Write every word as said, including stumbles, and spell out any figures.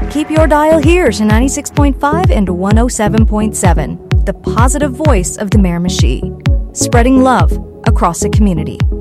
Keep your dial here to ninety-six point five and one oh seven point seven, the positive voice of the Miramichi, spreading love across the community.